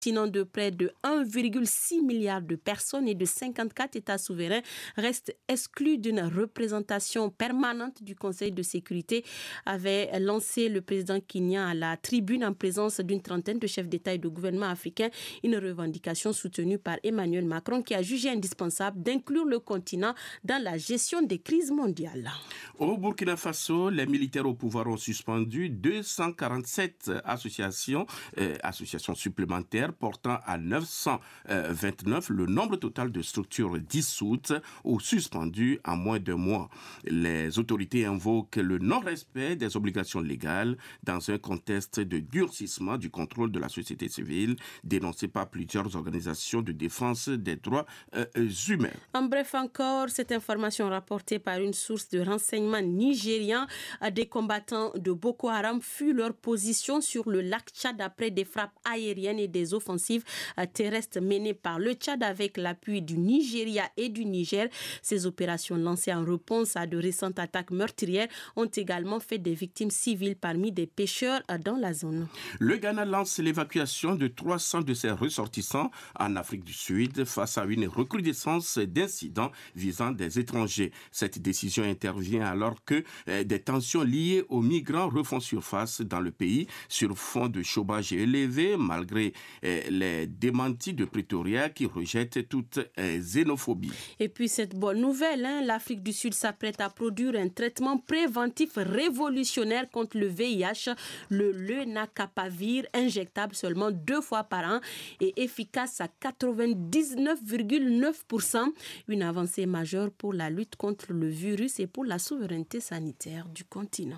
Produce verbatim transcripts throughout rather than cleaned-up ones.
continent de près de un virgule six milliard de personnes et de cinquante-quatre États souverains reste exclu d'une représentation permanente du Conseil de sécurité, avait lancé le président kenyan à la tribune en présence d'une trentaine de chefs d'État et de gouvernement africains, une revendication soutenue par Emmanuel Macron qui a jugé indispensable d'inclure le continent dans la gestion des crises mondiales. Au Burkina Faso, les militaires au pouvoir ont suspendu deux cent quarante-sept associations, euh, associations supplémentaires portant à neuf cent vingt-neuf le nombre total de structures dissoutes ou suspendues en moins d'un mois. Les autorités invoquent le non-respect des obligations légales dans un contexte de durcissement du contrôle de la société civile dénoncé par plusieurs organisations de défense des droits euh, humains. En bref encore, cette information rapportée par une source de renseignement nigérian, des combattants de Boko Haram fuient leur position sur le lac Tchad après des frappes aériennes et des offensives terrestres menées par le Tchad avec l'appui du Nigeria et du Niger. Ces opérations lancées en réponse à de récentes attaques meurtrières ont également fait des victimes civiles parmi des pêcheurs dans la zone. Le Ghana lance l'évacuation de trois cents de ses ressortissants en Afrique du Sud face à une recrudescence d'incidents visant des étrangers. Cette décision intervient alors que eh, des tensions liées aux migrants refont surface dans le pays sur fond de chômage élevé malgré eh, les démentis de Pretoria qui rejettent toute eh, xénophobie. Et puis cette bonne nouvelle, hein, l'Afrique du Sud s'apprête à produire un traitement préventif révolutionnaire contre le V I H, le lenacapavir, injectable seulement deux fois par an et efficace à quatre-vingt-dix-neuf virgule neuf pour cent. Une avancée majeure pour la lutte contre le virus et pour la souveraineté sanitaire du continent.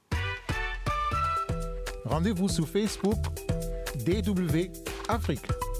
Rendez-vous sur Facebook D W Afrique.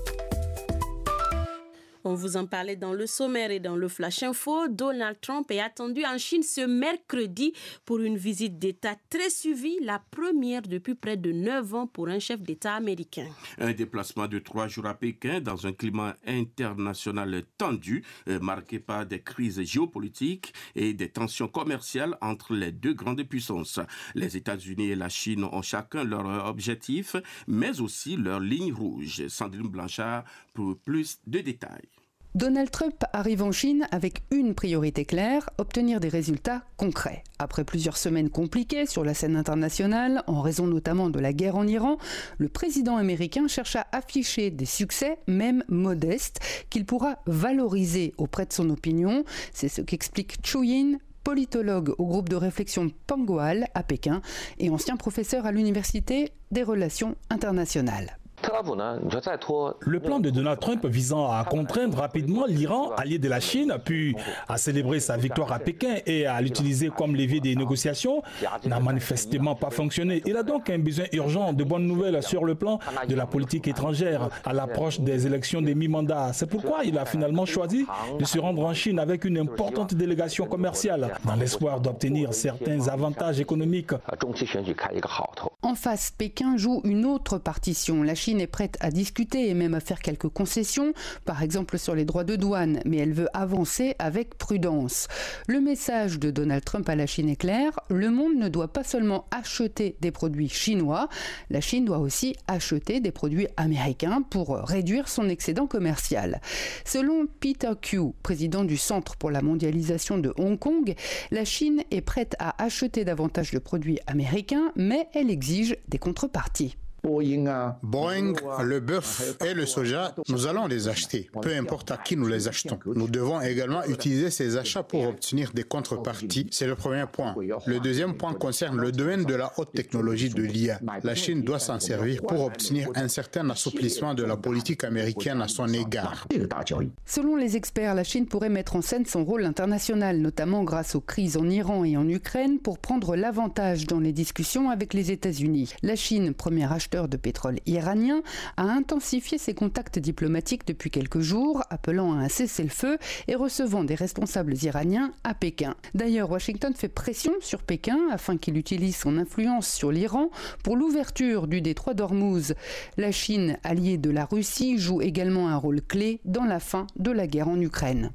On vous en parlait dans le sommaire et dans le Flash Info. Donald Trump est attendu en Chine ce mercredi pour une visite d'État très suivie, la première depuis près de neuf ans pour un chef d'État américain. Un déplacement de trois jours à Pékin dans un climat international tendu, euh, marqué par des crises géopolitiques et des tensions commerciales entre les deux grandes puissances. Les États-Unis et la Chine ont chacun leur objectif, mais aussi leur ligne rouge. Sandrine Blanchard pour plus de détails. Donald Trump arrive en Chine avec une priorité claire, obtenir des résultats concrets. Après plusieurs semaines compliquées sur la scène internationale, en raison notamment de la guerre en Iran, le président américain cherche à afficher des succès, même modestes, qu'il pourra valoriser auprès de son opinion. C'est ce qu'explique Chu Yin, politologue au groupe de réflexion Pangoal à Pékin et ancien professeur à l'Université des Relations internationales. Le plan de Donald Trump visant à contraindre rapidement l'Iran, allié de la Chine, puis à célébrer sa victoire à Pékin et à l'utiliser comme levier des négociations, n'a manifestement pas fonctionné. Il a donc un besoin urgent de bonnes nouvelles sur le plan de la politique étrangère à l'approche des élections des mi-mandats. C'est pourquoi il a finalement choisi de se rendre en Chine avec une importante délégation commerciale, dans l'espoir d'obtenir certains avantages économiques. En face, Pékin joue une autre partition. La Chine est prête à discuter et même à faire quelques concessions, par exemple sur les droits de douane, mais elle veut avancer avec prudence. Le message de Donald Trump à la Chine est clair, le monde ne doit pas seulement acheter des produits chinois, la Chine doit aussi acheter des produits américains pour réduire son excédent commercial. Selon Peter Qiu, président du Centre pour la mondialisation de Hong Kong, la Chine est prête à acheter davantage de produits américains, mais elle exige des contreparties. Boeing, le bœuf et le soja, nous allons les acheter, peu importe à qui nous les achetons. Nous devons également utiliser ces achats pour obtenir des contreparties. C'est le premier point. Le deuxième point concerne le domaine de la haute technologie de l'I A. La Chine doit s'en servir pour obtenir un certain assouplissement de la politique américaine à son égard. Selon les experts, la Chine pourrait mettre en scène son rôle international, notamment grâce aux crises en Iran et en Ukraine, pour prendre l'avantage dans les discussions avec les États-Unis. La Chine, premier acheteur de pétrole iranien, a intensifié ses contacts diplomatiques depuis quelques jours, appelant à un cessez-le-feu et recevant des responsables iraniens à Pékin. D'ailleurs, Washington fait pression sur Pékin afin qu'il utilise son influence sur l'Iran pour l'ouverture du détroit d'Ormuz. La Chine, alliée de la Russie, joue également un rôle clé dans la fin de la guerre en Ukraine.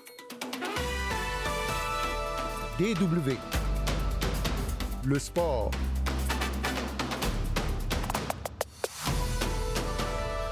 D W. Le sport.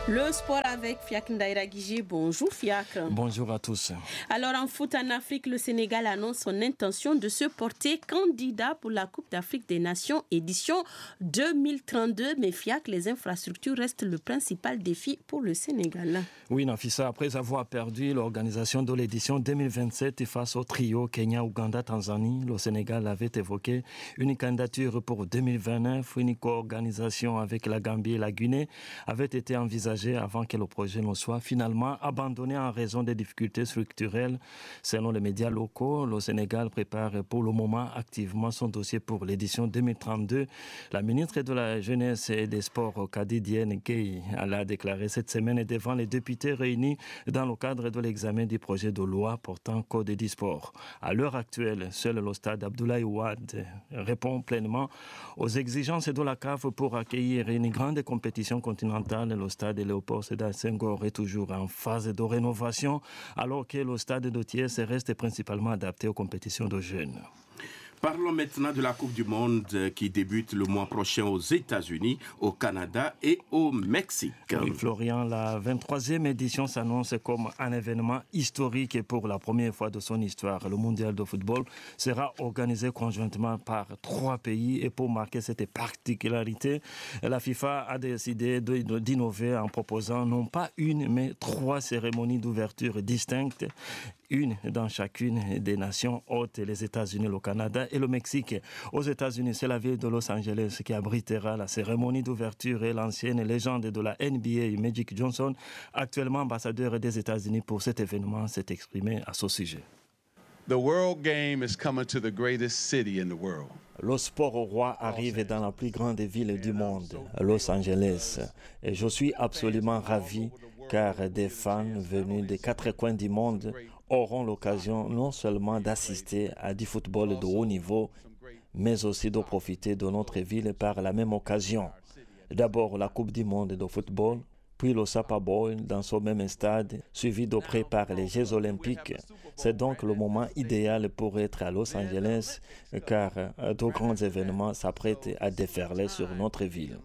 Le sport avec Fiak Ndaira Guigé. Bonjour Fiak. Bonjour à tous. Alors en foot en Afrique, le Sénégal annonce son intention de se porter candidat pour la Coupe d'Afrique des Nations édition deux mille trente-deux. Mais Fiak, les infrastructures restent le principal défi pour le Sénégal. Oui Nafissa, après avoir perdu l'organisation de l'édition deux mille vingt-sept face au trio Kenya, Ouganda, Tanzanie, le Sénégal avait évoqué une candidature pour deux mille vingt-neuf. Une co-organisation avec la Gambie et la Guinée avait été envisagée avant que le projet ne soit finalement abandonné en raison des difficultés structurelles. Selon les médias locaux, le Sénégal prépare pour le moment activement son dossier pour l'édition deux mille trente-deux. La ministre de la Jeunesse et des Sports, Kadi Diène Gueye, l'a déclaré cette semaine devant les députés réunis dans le cadre de l'examen du projet de loi portant code du sport. À l'heure actuelle, seul le stade Abdoulaye Wade répond pleinement aux exigences de la C A F pour accueillir une grande compétition continentale. Le stade Léopold Sédar Senghor est toujours en phase de rénovation, alors que le stade de Thiès reste principalement adapté aux compétitions de jeunes. Parlons maintenant de la Coupe du Monde qui débute le mois prochain aux États-Unis, au Canada et au Mexique. Oui, Florian, la vingt-troisième édition s'annonce comme un événement historique pour la première fois de son histoire. Le mondial de football sera organisé conjointement par trois pays et pour marquer cette particularité, la FIFA a décidé d'innover en proposant non pas une mais trois cérémonies d'ouverture distinctes. Une dans chacune des nations hôtes, les États-Unis, le Canada et le Mexique. Aux États-Unis, c'est la ville de Los Angeles qui abritera la cérémonie d'ouverture et l'ancienne légende de la N B A, Magic Johnson, actuellement ambassadeur des États-Unis pour cet événement, s'est exprimé à ce sujet. The World Game is coming to the greatest city in the world. Le sport au roi arrive dans la plus grande ville du monde, Los Angeles. Et je suis absolument ravi car des fans venus des quatre coins du monde auront l'occasion non seulement d'assister à du football de haut niveau, mais aussi de profiter de notre ville par la même occasion. D'abord la Coupe du monde de football, puis le Super Bowl dans ce même stade, suivi de près par les Jeux olympiques. C'est donc le moment idéal pour être à Los Angeles, car de grands événements s'apprêtent à déferler sur notre ville.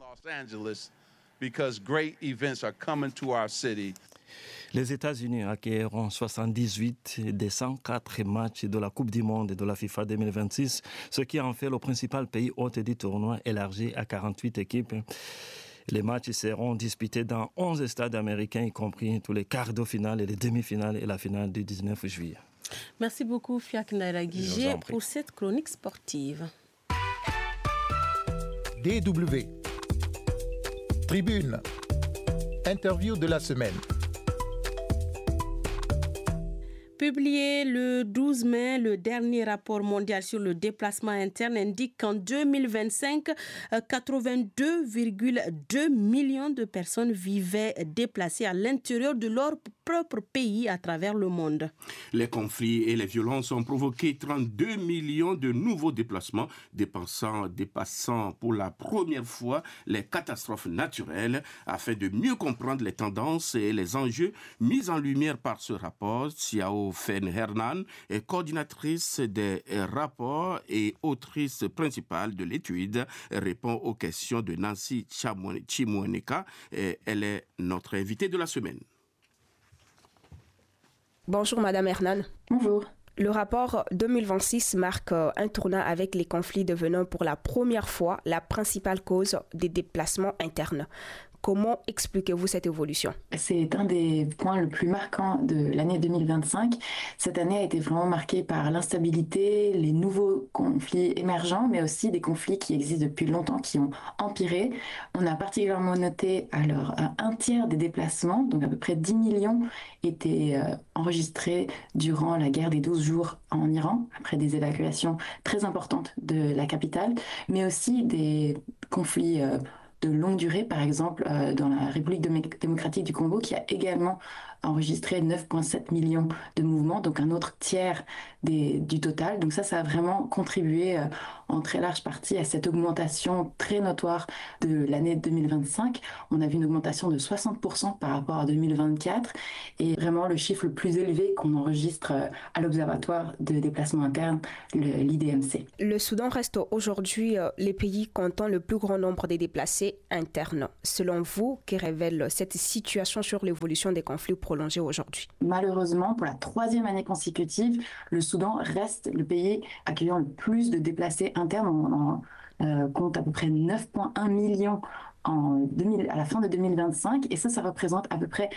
Les États-Unis accueilleront soixante-dix-huit des cent quatre matchs de la Coupe du Monde de la FIFA deux mille vingt-six, ce qui en fait le principal pays hôte du tournoi élargi à quarante-huit équipes. Les matchs seront disputés dans onze stades américains, y compris tous les quarts de finale et les demi-finales et la finale du dix-neuf juillet. Merci beaucoup Fiak Ndaira Guigé pour cette chronique sportive. D W Tribune. Interview de la semaine. Publié le douze mai, le dernier rapport mondial sur le déplacement interne indique qu'en deux mille vingt-cinq, quatre-vingt-deux virgule deux millions de personnes vivaient déplacées à l'intérieur de leur propre pays à travers le monde. Les conflits et les violences ont provoqué trente-deux millions de nouveaux déplacements, dépassant, dépassant pour la première fois les catastrophes naturelles. Afin de mieux comprendre les tendances et les enjeux mis en lumière par ce rapport, Siao Fen Hernan est coordinatrice des rapports et autrice principale de l'étude, répond aux questions de Nancy Chimweneka. Elle est notre invitée de la semaine. Bonjour Madame Hernan. Bonjour. Le rapport deux mille vingt-six marque un tournant avec les conflits devenant pour la première fois la principale cause des déplacements internes. Comment expliquez-vous cette évolution? C'est un des points le plus marquants de l'année deux mille vingt-cinq. Cette année a été vraiment marquée par l'instabilité, les nouveaux conflits émergents, mais aussi des conflits qui existent depuis longtemps, qui ont empiré. On a particulièrement noté alors un tiers des déplacements, donc à peu près dix millions, étaient euh, enregistrés durant la guerre des douze jours en Iran, après des évacuations très importantes de la capitale, mais aussi des conflits euh, de longue durée, par exemple euh, dans la République démocratique du Congo, qui a également enregistré neuf virgule sept millions de mouvements, donc un autre tiers des, du total. Donc ça, ça a vraiment contribué euh, en très large partie à cette augmentation très notoire de l'année deux mille vingt-cinq. On a vu une augmentation de soixante pour cent par rapport à deux mille vingt-quatre et vraiment le chiffre le plus élevé qu'on enregistre à l'Observatoire de déplacement interne, l'I D M C. Le Soudan reste aujourd'hui les pays comptant le plus grand nombre de déplacés internes. Selon vous, que révèle cette situation sur l'évolution des conflits prolongés aujourd'hui? Malheureusement, pour la troisième année consécutive, le Soudan reste le pays accueillant le plus de déplacés internes. On, on euh, compte à peu près neuf virgule un millions en deux mille, à la fin de deux mille vingt-cinq et ça, ça représente à peu près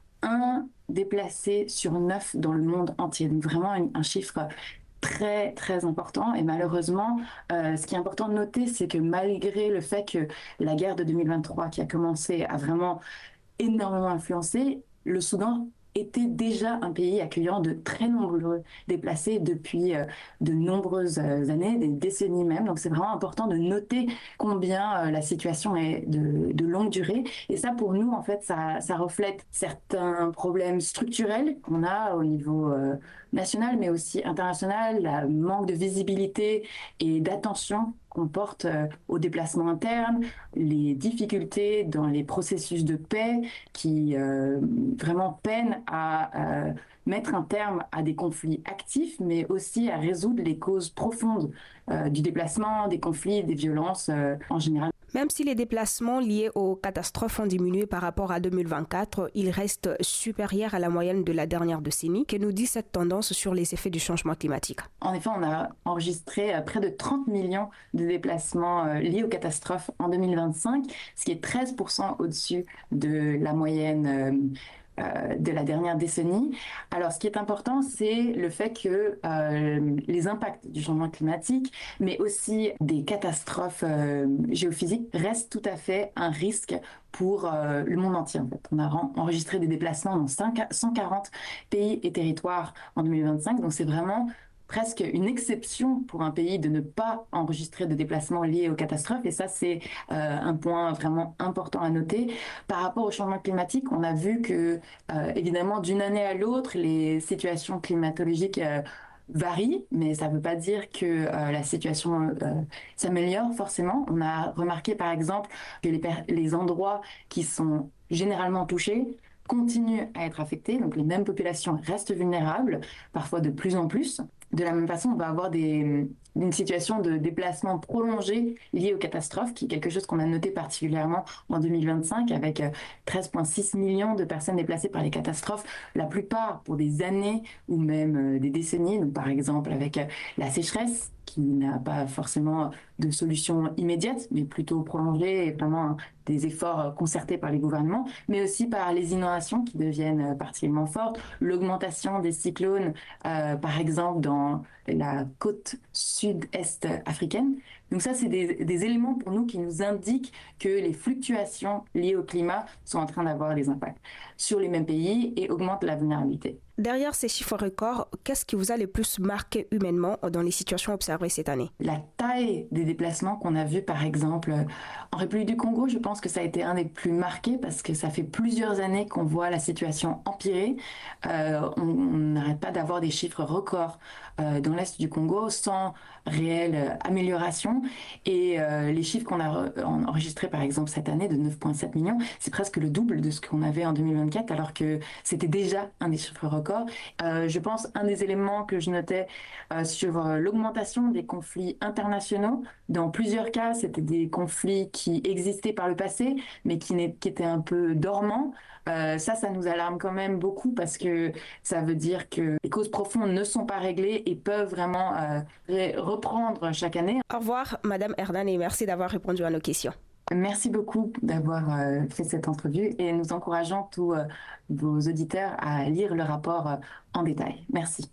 un déplacé sur neuf dans le monde entier. Donc vraiment un, un chiffre très très important et malheureusement euh, ce qui est important de noter, c'est que malgré le fait que la guerre de deux mille vingt-trois qui a commencé a vraiment énormément influencé, le Soudan était déjà un pays accueillant de très nombreux déplacés depuis euh, de nombreuses euh, années, des décennies même. Donc c'est vraiment important de noter combien euh, la situation est de, de longue durée. Et ça, pour nous, en fait, ça, ça reflète certains problèmes structurels qu'on a au niveau euh, national, mais aussi international, le manque de visibilité et d'attention qu'on porte euh, aux déplacements internes, les difficultés dans les processus de paix qui euh, vraiment peinent à euh, mettre un terme à des conflits actifs, mais aussi à résoudre les causes profondes euh, du déplacement, des conflits, des violences euh, en général. Même si les déplacements liés aux catastrophes ont diminué par rapport à deux mille vingt-quatre, ils restent supérieurs à la moyenne de la dernière décennie. Que nous dit cette tendance sur les effets du changement climatique? En effet, on a enregistré près de trente millions de déplacements liés aux catastrophes en deux mille vingt-cinq, ce qui est treize pour cent au-dessus de la moyenne Euh, de la dernière décennie. Alors, ce qui est important, c'est le fait que euh, les impacts du changement climatique, mais aussi des catastrophes euh, géophysiques, restent tout à fait un risque pour euh, le monde entier. En fait. On a enregistré des déplacements dans cent quarante pays et territoires en deux mille vingt-cinq, donc c'est vraiment presque une exception pour un pays de ne pas enregistrer de déplacements liés aux catastrophes. Et ça, c'est euh, un point vraiment important à noter. Par rapport au changement climatique, on a vu que, euh, évidemment, d'une année à l'autre, les situations climatologiques euh, varient, mais ça ne veut pas dire que euh, la situation euh, s'améliore forcément. On a remarqué, par exemple, que les, les endroits qui sont généralement touchés continuent à être affectés, donc les mêmes populations restent vulnérables, parfois de plus en plus. De la même façon, on va avoir des, une situation de déplacement prolongé liée aux catastrophes, qui est quelque chose qu'on a noté particulièrement en deux mille vingt-cinq, avec treize virgule six millions de personnes déplacées par les catastrophes, la plupart pour des années ou même des décennies, donc par exemple avec la sécheresse, qui n'a pas forcément de solution immédiate, mais plutôt prolongée et vraiment des efforts concertés par les gouvernements, mais aussi par les inondations qui deviennent particulièrement fortes, l'augmentation des cyclones, euh, par exemple dans la côte sud-est africaine. Donc ça, c'est des, des éléments pour nous qui nous indiquent que les fluctuations liées au climat sont en train d'avoir des impacts sur les mêmes pays et augmentent la vulnérabilité. Derrière ces chiffres records, qu'est-ce qui vous a le plus marqué humainement dans les situations observées cette année? La taille des déplacements qu'on a vus, par exemple, en République du Congo, je pense que ça a été un des plus marqués parce que ça fait plusieurs années qu'on voit la situation empirer. Euh, on n'arrête pas d'avoir des chiffres records euh, dans l'Est du Congo sans réelle amélioration. Et euh, les chiffres qu'on a re- enregistrés, par exemple, cette année de neuf virgule sept millions, c'est presque le double de ce qu'on avait en deux mille vingt-quatre, alors que c'était déjà un des chiffres records. Euh, je pense un des éléments que je notais euh, sur euh, l'augmentation des conflits internationaux. Dans plusieurs cas, c'était des conflits qui existaient par le passé, mais qui, qui étaient un peu dormants. Euh, ça, ça nous alarme quand même beaucoup parce que ça veut dire que les causes profondes ne sont pas réglées et peuvent vraiment euh, ré- reprendre chaque année. Au revoir, Madame Herdan, et merci d'avoir répondu à nos questions. Merci beaucoup d'avoir euh, fait cette entrevue et nous encourageons tous euh, vos auditeurs à lire le rapport euh, en détail. Merci.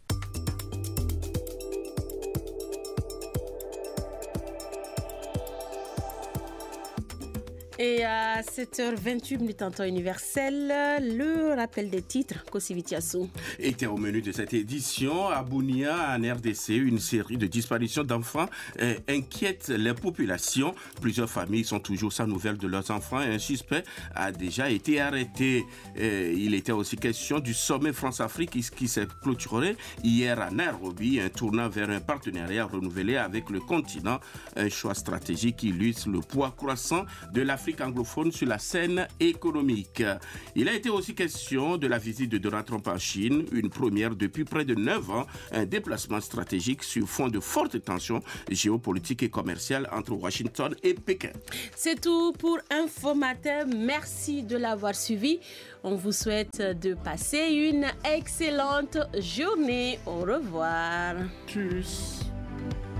Et à sept heures vingt-huit en temps universel, le rappel des titres, Kosivitiassou. Était au menu de cette édition, à Bounia, en R D C, une série de disparitions d'enfants euh, inquiète les populations. Plusieurs familles sont toujours sans nouvelles de leurs enfants et un suspect a déjà été arrêté. Euh, il était aussi question du sommet France-Afrique qui, qui s'est clôturé hier à Nairobi, un tournant vers un partenariat renouvelé avec le continent, un choix stratégique qui illustre le poids croissant de l'Afrique anglophone sur la scène économique. Il a été aussi question de la visite de Donald Trump en Chine, une première depuis près de neuf ans, un déplacement stratégique sur fond de fortes tensions géopolitiques et commerciales entre Washington et Pékin. C'est tout pour Infomatin. Merci de l'avoir suivi. On vous souhaite de passer une excellente journée. Au revoir. Tchuss.